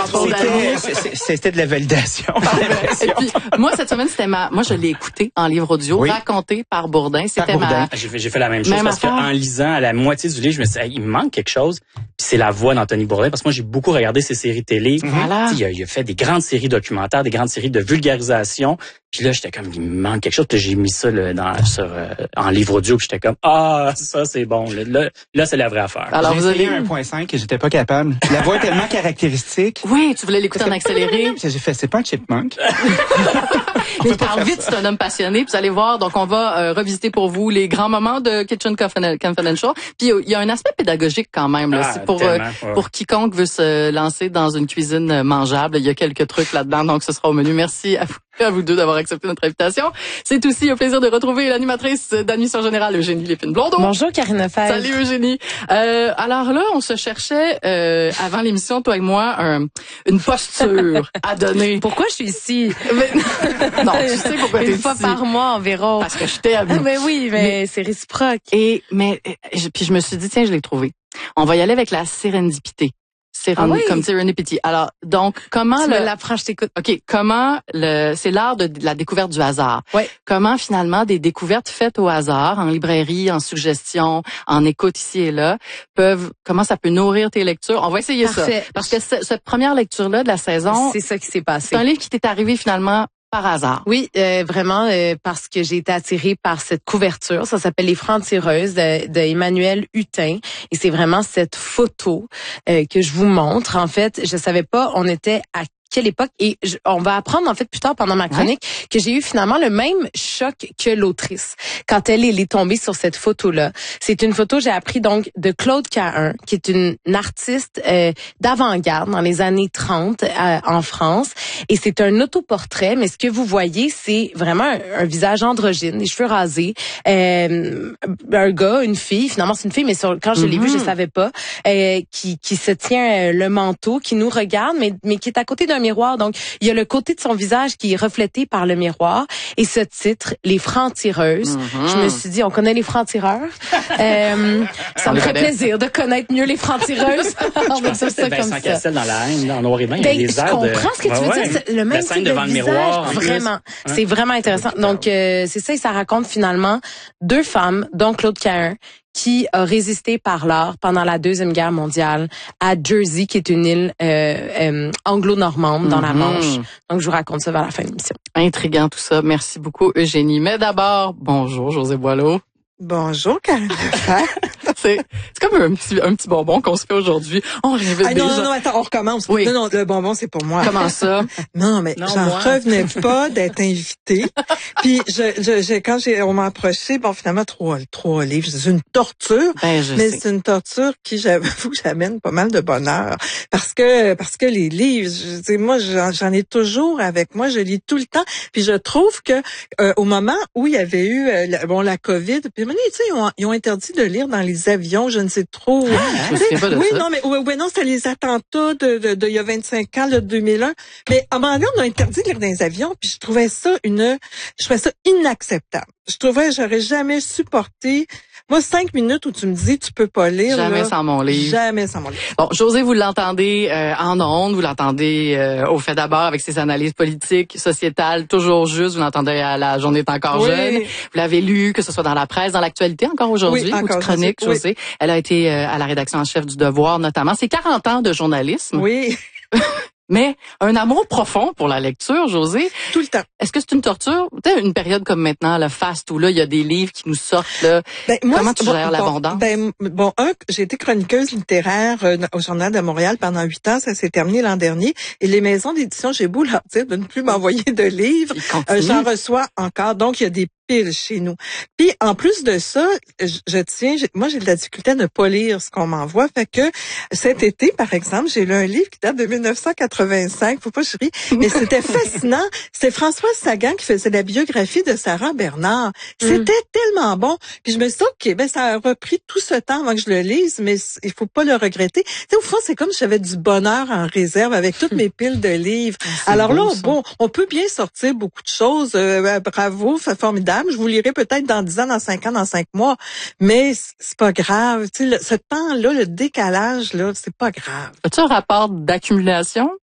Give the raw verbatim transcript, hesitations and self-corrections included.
pour Dany. C'était de la validation. Et puis, moi, cette semaine, c'était ma, moi, je l'ai écouté en livre audio, oui. raconté par Bourdin. C'était par Bourdin. ma... J'ai fait, j'ai fait la même chose même parce affaire. qu'en lisant à la moitié du livre, je me suis dit, hey, il me manque quelque chose. Puis c'est la voix d'Anthony Bourdin parce que moi, j'ai beaucoup regardé ses séries télé. Voilà. Il a, il a fait des grandes séries documentaires, des grandes séries de vulgarisation. Puis là, j'étais comme, il me manque quelque chose. Puis j'ai mis ça là, dans, sur, euh, en livre audio. Puis j'étais comme, ah, ça, c'est bon. Là, là, là c'est la vraie affaire. Alors, vous avez un point cinq et j'étais pas capable. La voix est tellement caractéristique. Oui, tu voulais l'écouter en accéléré. J'ai fait, c'est pas un chipmunk. Mais il parle vite, c'est un homme passionné. Puis vous allez voir, donc on va euh, revisiter pour vous les grands moments de Kitchen Confidential. Puis il y a un aspect pédagogique quand même. Là. Ah, c'est pour euh, ouais. pour quiconque veut se lancer dans une cuisine mangeable. Il y a quelques trucs là-dedans, donc ce sera au menu. Merci à vous. À vous deux d'avoir accepté notre invitation. C'est aussi un plaisir de retrouver l'animatrice d'Admission Générale, Eugénie Lépine-Blondeau. Bonjour, Karine Lefebvre. Salut, Eugénie. Euh, alors là, on se cherchait, euh, avant l'émission, toi et moi, un, une posture à donner. Pourquoi je suis ici? Mais, non, tu sais pourquoi t'es Une ici. fois par mois environ. Parce que je t'aime. Mais oui, mais, mais c'est réciproque. Et, mais, je, puis je me suis dit, tiens, je l'ai trouvé. On va y aller avec la sérendipité. Ah oui. Comme serendipity. Alors, donc, comment tu le... me l'apprends, je t'écoute. OK, comment le... C'est l'art de, de la découverte du hasard. Oui. Comment, finalement, des découvertes faites au hasard, en librairie, en suggestion, en écoute ici et là, peuvent... Comment ça peut nourrir tes lectures? On va essayer Parfait. ça. Parce que ce, cette première lecture-là de la saison... C'est ça qui s'est passé. C'est un livre qui t'est arrivé, finalement, par hasard. Oui, euh, vraiment euh, parce que j'ai été attirée par cette couverture. Ça s'appelle Les Francs-tireuses de, de Emmanuel Hutin et c'est vraiment cette photo euh, que je vous montre. En fait, je savais pas, on était à quelle époque et je, on va apprendre en fait plus tard pendant ma chronique ouais. que j'ai eu finalement le même choc que l'autrice quand elle, elle est tombée sur cette photo-là. C'est une photo, j'ai appris donc de Claude Cahun, qui est une, une artiste euh, d'avant-garde dans les années trente euh, en France et c'est un autoportrait, mais ce que vous voyez, c'est vraiment un, un visage androgyne, les cheveux rasés, euh, un gars, une fille, finalement c'est une fille, mais sur, quand je mm-hmm. l'ai vu, je savais pas, euh, qui, qui se tient euh, le manteau, qui nous regarde, mais, mais qui est à côté d'un miroir. Donc, il y a le côté de son visage qui est reflété par le miroir. Et ce titre, Les Francs-tireuses, mm-hmm. je me suis dit, on connaît les francs-tireurs. euh, ça me ferait plaisir de connaître mieux les francs-tireuses. on va dire ça comme ça. Cassel dans la haine, en noir et blanc, il y a des je comprends de... ce que tu veux ouais, dire. Ouais. Le même type de visage, miroir, vraiment. Hein? C'est vraiment intéressant. Donc, euh, c'est ça, et ça raconte finalement deux femmes, dont Claude Cahun, qui a résisté par l'art pendant la Deuxième Guerre mondiale à Jersey, qui est une île euh, euh, anglo-normande dans mm-hmm. la Manche. Donc, je vous raconte ça vers la fin de l'émission. Intriguant tout ça. Merci beaucoup, Eugénie. Mais d'abord, bonjour, José Boileau. Bonjour, Karine Lefebvre. c'est, c'est comme un petit, un petit bonbon qu'on se fait aujourd'hui. On réinvite ah, des non, gens. non, non, attends, on recommence. Oui. Non, non, le bonbon, c'est pour moi. Comment ça? non, mais non, j'en moi. revenais pas d'être invitée. Puis, je, je, je, quand j'ai, on m'a approché, bon, finalement, trois, trois livres. C'est une torture. Ben, je mais sais. c'est une torture qui, j'avoue, j'amène pas mal de bonheur. Parce que, parce que les livres, je dis, moi, j'en, j'en ai toujours avec moi. Je lis tout le temps. Puis, je trouve que, euh, au moment où il y avait eu, euh, la, bon, la COVID, puis, tu sais, ils ont, ils ont interdit de lire dans les avions, je ne sais trop. Ah, je me pas de oui, ça. non, mais oui, oui, non, c'était les attentats de, de, de, il y a vingt-cinq ans, le deux mille un. Mais à un moment donné, on a interdit de lire dans les avions, puis je trouvais ça une, je trouvais ça inacceptable. Je trouvais, j'aurais jamais supporté. Moi, cinq minutes où tu me dis, tu peux pas lire. Jamais là, sans mon livre. Jamais sans mon livre. Bon, José, vous l'entendez euh, en ondes, vous l'entendez euh, au fait d'abord avec ses analyses politiques, sociétales, toujours juste. Vous l'entendez à La Journée est encore oui. jeune. Vous l'avez lu, que ce soit dans la presse, dans l'actualité encore aujourd'hui, oui, ou encore chronique, oui. José. Elle a été euh, à la rédaction en chef du Devoir, notamment. C'est quarante ans de journalisme. Oui. Mais un amour profond pour la lecture, José. Tout le temps. Est-ce que c'est une torture? Peut-être une période comme maintenant, le fast, où là, il y a des livres qui nous sortent, là. Ben, moi, comment tu bon, gères l'abondance? Ben, bon, un, j'ai été chroniqueuse littéraire euh, au Journal de Montréal pendant huit ans. Ça s'est terminé l'an dernier. Et les maisons d'édition, j'ai beau leur dire de ne plus m'envoyer de livres. Euh, j'en reçois encore. Donc, il y a des piles chez nous. Puis, en plus de ça, je, je tiens, j'ai, moi, j'ai de la difficulté à ne pas lire ce qu'on m'envoie. Fait que cet été, par exemple, j'ai lu un livre qui date de dix-neuf cent quatre-vingt-cinq. Faut pas que je ris. Mais c'était fascinant. C'était Françoise Sagan qui faisait la biographie de Sarah Bernard. C'était mm. tellement bon. Puis je me suis dit, OK, ben, ça a repris tout ce temps avant que je le lise, mais il faut pas le regretter. Tu sais, au fond, c'est comme si j'avais du bonheur en réserve avec toutes mes piles de livres. C'est Alors beau, là, ça. Bon, on peut bien sortir beaucoup de choses. Euh, bravo, c'est formidable. Je vous lirai peut-être dans dix ans, dans cinq ans, dans cinq mois. Mais c'est pas grave. Tu sais, le, ce temps-là, le décalage, là, c'est pas grave. As-tu un rapport d'accumulation?